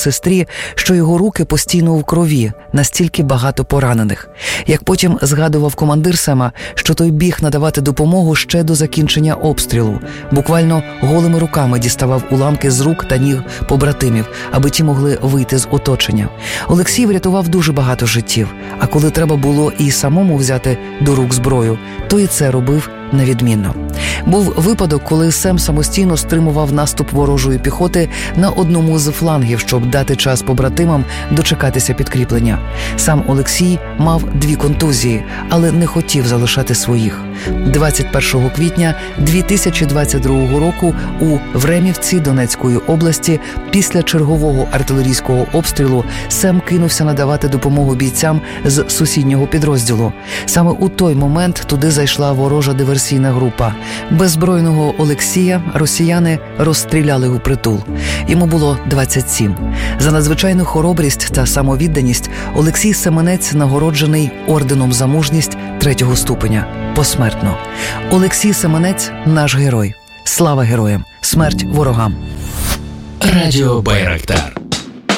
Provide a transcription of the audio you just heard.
сестрі, що його руки постійно у крові, настільки багато поранених. Як потім згадував командир Сема, що той біг надавати допомогу ще до закінчення обстрілу. Буквально голими руками діставав уламки з рук та ніг побратимів, аби ті могли вийти з оточення. Олексій врятував дуже багато життів, а коли треба було і самому взяти до рук зброю, то і це робив невідмінно. Був випадок, коли Сем самостійно стримував наступ ворожої піхоти на одному з флангів, щоб дати час побратимам дочекатися підкріплення. Сам Олексій мав 2 контузії, але не хотів залишати своїх. 21 квітня 2022 року у Времівці Донецької області після чергового артилерійського обстрілу Сем кинувся надавати допомогу бійцям з сусіднього підрозділу. Саме у той момент туди зайшла ворожа диверсійна група. Беззбройного Олексія росіяни розстріляли упритул. Йому було 27. За надзвичайну хоробрість та самовідданість Олексій Семенець нагороджений орденом за мужність 3-го ступеня. Посмертно. Олексій Семенець – наш герой. Слава героям! Смерть ворогам! Радіо Байрактар.